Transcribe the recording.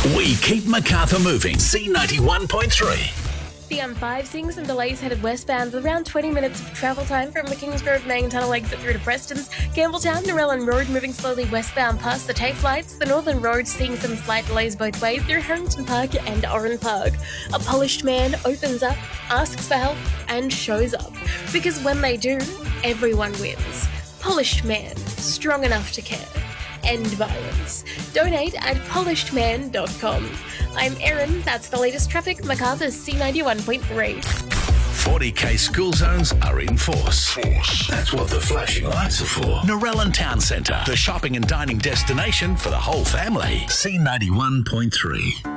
We keep Macarthur moving. C91.3. The M5 seeing some delays headed westbound with around 20 minutes of travel time from the Kingsgrove main tunnel exit through to Preston's. Campbelltown, Narellan Road moving slowly westbound past the TAFE lights. The Northern Road seeing some slight delays both ways through Harrington Park and Oran Park. A polished man opens up, asks for help and shows up. Because when they do, everyone wins. Polished man, strong enough to care. End violence. Donate at polishedman.com. I'm Erin. That's the latest traffic. Macarthur's C91.3. 40k school zones are in force. That's what the flashing lights are for. Narellan Town Centre, the shopping and dining destination for the whole family. C91.3.